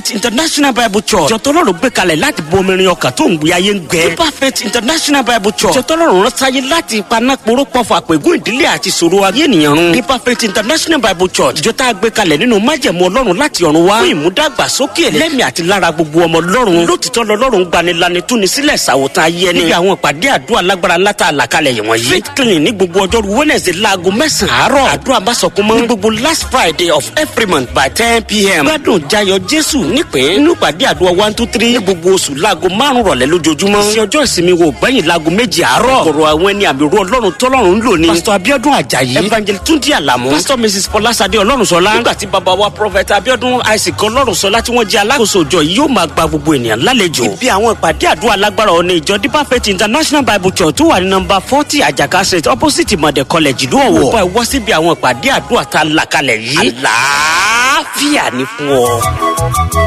Faith International Bible Church jọtọ́lọ́run gbé kalẹ̀ láti bomirin ọkàn tó ń gbé ayé ń gbẹ. Deeper Faith International Bible Church jọtọ́lọ́run rán sáyé láti paná poró pọ̀fọ̀ àpègùn ìdílé àti ìṣòro ayé ènìyàn run. Deeper Faith International Bible Church ìjọta gbé kalẹ̀ nínú májẹ̀mú ọlọ́run láti ọ̀run wá fún ìmúdàgbàsókè lẹ́mìí àti lára gbogbo ọmọ ọlọ́run. Lótìtọ́ lọ́lọ́run gbanilani túni sílẹ̀ ṣàwòtán ayé ẹni. Níbi àwọn ìpàdé àdúrà lágbára ńlá tá a là kalẹ̀ yìí wọ̀nyí. Faith clinic ní gbogbo ọjọ́rú Wednesday láago 9 àárọ̀. Àdúrà bá sọkún mọ́ ní gbogbo last Friday of every month by 10 p.m. Gbádùn Jayọ̀ Jésù nípìn nínú ìpàdé àdúrà 1 2 3 ní gbogbo oṣù láago 5 rọ̀lẹ́ lójoojúmọ́. Sí ọjọ́ ìsinmi wo gbẹ̀yìn láago 2 àárọ̀. Ọ̀rọ̀ àwọn ẹni àmì ru ọlọ́run tọ́lọ́run ń lò ní. Pastor Abiodun Ajayi, Evangelist Túndé Àlàmú, Pastor Mrs. Fọláṣadé Ọlọ́runṣọlá. Nígbà tí bàbá wa Prophet Abiodun Isaac Ọlọ́runṣọlá tí wọ́n jẹ́ alákòóso ìjọ yìí yóò máa gba gbogbo ènìyàn lálejò. Ibi àwọn ìpàdé àdúrà lágbára ọ̀nà ìjọ Deeper Faith International Bible Church tó wà ní nọ́mbà 40 Àjàká Street opposite Mọ̀dẹ̀ College ìlú Ọ̀wọ̀. Wọ́n wá síbi àwọn ìpàdé àdúrà tá a là kalẹ̀ yìí. Àlàáfíà ni fún ọ.